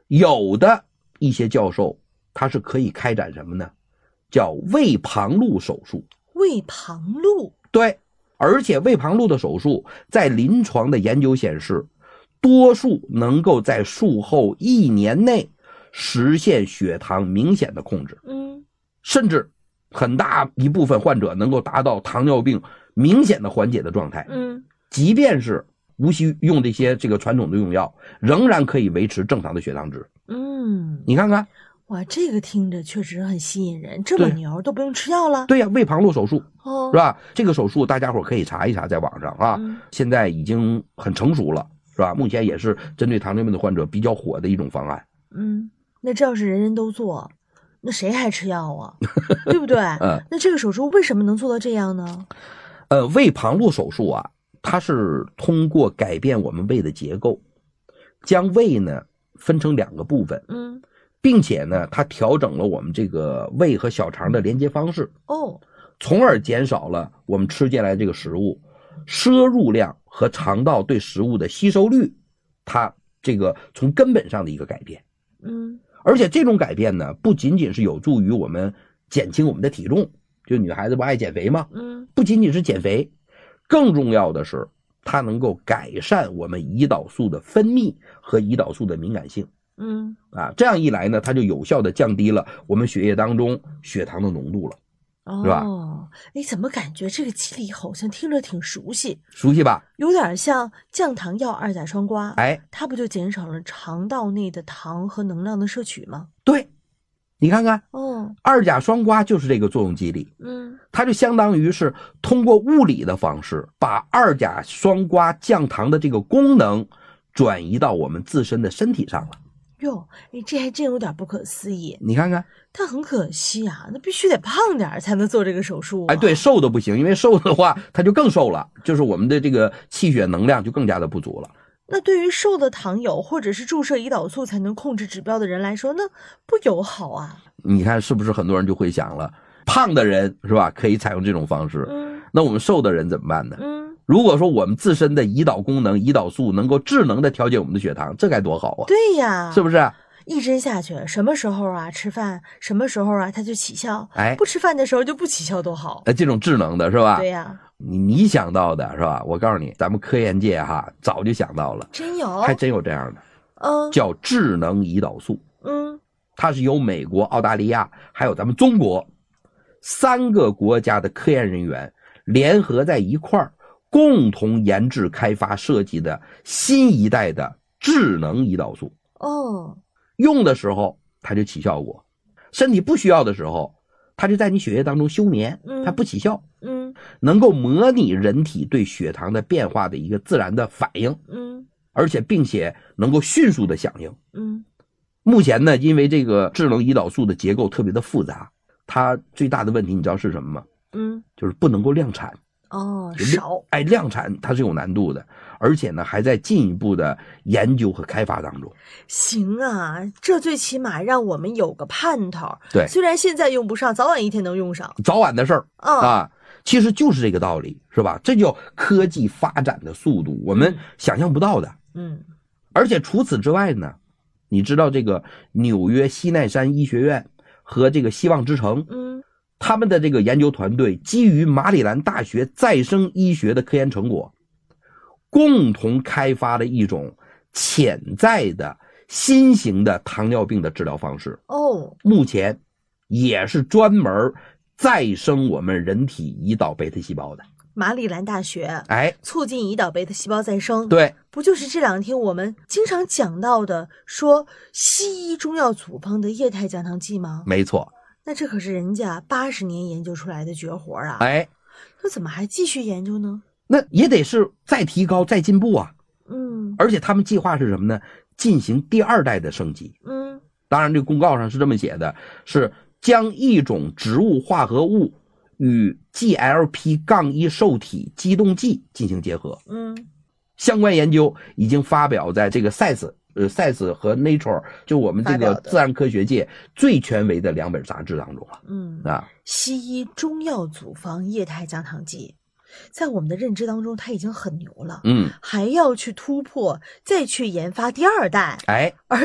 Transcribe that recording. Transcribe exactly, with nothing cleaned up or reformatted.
有的一些教授他是可以开展什么呢？叫胃旁路手术。 胃旁路？ 对，而且胃旁路的手术在临床的研究显示，多数能够在术后一年内实现血糖明显的控制。 嗯， 甚至很大一部分患者能够达到糖尿病明显的缓解的状态。 嗯， 即便是无需用这些这个传统的用药，仍然可以维持正常的血糖值。 嗯， 你看看， 哇，这个听着确实很吸引人，这么牛都不用吃药了？ 对呀、啊，胃旁路手术、 哦、 是吧？这个手术大家伙可以查一查，在网上啊、嗯，现在已经很成熟了，是吧？目前也是针对糖尿病的患者比较火的一种方案。 嗯，那这要是人人都做，那谁还吃药啊？对不对？嗯，那这个手术为什么能做到这样呢？ 呃，胃旁路手术啊，它是通过改变我们胃的结构，将胃呢分成两个部分。 嗯。 并且呢，它调整了我们这个胃和小肠的连接方式， 哦， 从而减少了我们吃进来这个食物摄入量和肠道对食物的吸收率，它这个从根本上的一个改变。 嗯， 而且这种改变呢，不仅仅是有助于我们减轻我们的体重，就女孩子不爱减肥吗？ 嗯， 不仅仅是减肥，更重要的是它能够改善我们胰岛素的分泌和胰岛素的敏感性。 嗯啊，这样一来呢，它就有效的降低了我们血液当中血糖的浓度了， 哦、 是吧？ 哎，怎么感觉这个机理好像听着挺熟悉？ 熟悉吧？ 有点像降糖药二甲双胍， 哎， 它不就减少了肠道内的糖和能量的摄取吗？ 对，你看看， 哦， 二甲双胍就是这个作用机理。 嗯， 它就相当于是通过物理的方式，把二甲双胍降糖的这个功能转移到我们自身的身体上了。 哟，哎，这还真有点不可思议。 你看看， 但很可惜啊，那必须得胖点才能做这个手术、啊。 哎，对，瘦的不行，因为瘦的话，它就更瘦了，就是我们的这个气血能量就更加的不足了。 那对于瘦的糖友或者是注射胰岛素才能控制指标的人来说，那不友好啊。 你看是不是很多人就会想了，胖的人是吧，可以采用这种方式， 嗯， 那我们瘦的人怎么办呢？ 嗯。 如果说我们自身的胰岛功能、胰岛素能够智能的调节我们的血糖，这该多好啊！ 对呀， 是不是？ 一针下去，什么时候啊吃饭，什么时候啊它就起效， 哎， 不吃饭的时候就不起效，多好！ 哎，这种智能的是吧？ 对呀， 你你想到的是吧？我告诉你，咱们科研界哈早就想到了， 真有， 还真有这样的， 嗯， 叫智能胰岛素。 嗯， 它是由美国、澳大利亚还有咱们中国三个国家的科研人员联合在一块儿。共同研制开发设计的新一代的智能胰岛素。 哦， 用的时候它就起效果，身体不需要的时候它就在你血液当中休眠，它不起效。 嗯， 能够模拟人体对血糖的变化的一个自然的反应。 嗯， 而且并且能够迅速的响应。 嗯， 目前呢，因为这个智能胰岛素的结构特别的复杂，它最大的问题你知道是什么吗？ 嗯， 就是不能够量产。 哦，少， 哎，量产它是有难度的，而且呢还在进一步的研究和开发当中。 行啊，这最起码让我们有个盼头。 对， 虽然现在用不上，早晚一天能用上， 早晚的事儿、 哦、 啊，其实就是这个道理，是吧？这叫科技发展的速度，我们想象不到的。 嗯， 而且除此之外呢，你知道这个纽约西奈山医学院和这个希望之城， 嗯。 他们的这个研究团队基于马里兰大学再生医学的科研成果，共同开发了一种潜在的新型的糖尿病的治疗方式。 哦， 目前也是专门再生我们人体胰岛贝塔细胞的。 马里兰大学， 哎， 促进胰岛贝塔细胞再生。 对， 不就是这两天我们经常讲到的说西医中药组方的液态降糖剂吗？ 没错。 那这可是人家八十年研究出来的绝活啊！ 哎， 那怎么还继续研究呢？ 那也得是再提高、再进步啊！ 嗯， 而且他们计划是什么呢？进行第二代的升级。 嗯， 当然，这个公告上是这么写的，是将一种植物化合物与 G L P 一 受体激动剂进行结合。 嗯， 相关研究已经发表在这个 Science。呃 Science 和 Nature 就我们这个自然科学界最权威的两本杂志当中了。 嗯啊， 西医中药组方液态降糖剂，在我们的认知当中它已经很牛了。 嗯， 还要去突破，再去研发第二代。 哎。